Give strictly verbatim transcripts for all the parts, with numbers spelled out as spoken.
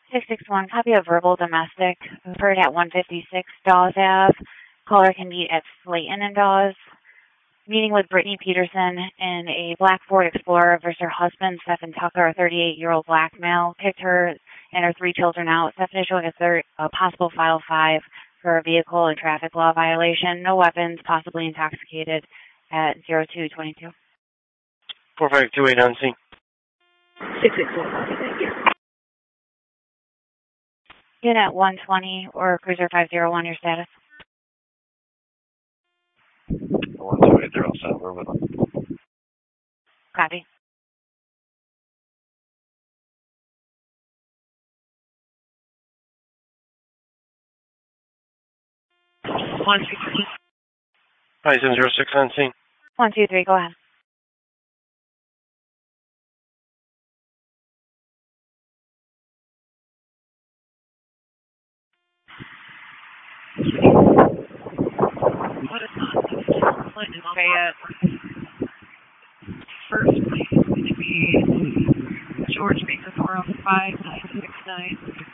six six one, copy of verbal domestic, heard at one fifty-six Dawes Ave. Caller can meet at Slayton and Dawes. Meeting with Brittany Peterson in a black Ford Explorer versus her husband, Stephen Tucker, a thirty-eight-year-old black male. Picked her and her three children out. Stephen issuing a, third, a possible File five for a vehicle and traffic law violation. No weapons, possibly intoxicated at zero two twenty-two. four five two eight on scene. six six one, thank you. Unit one twenty or Cruiser five zero one, your status? one two eight, they're all set. We're with them. Copy. one two three. Bison zero six on scene. one two three, go ahead. What is not Clinton Fayette? First place is going to be George Baker four oh five nine six nine.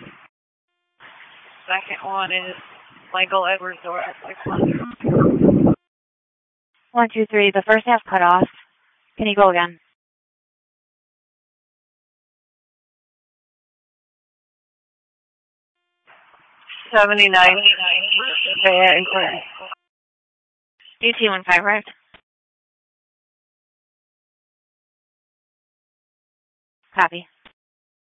Second one is Michael Edwards or at six one zero. one two three, the first half cut off. Can you go again? seventy-nine Fayette and Clinton. U T one five, right? Copy.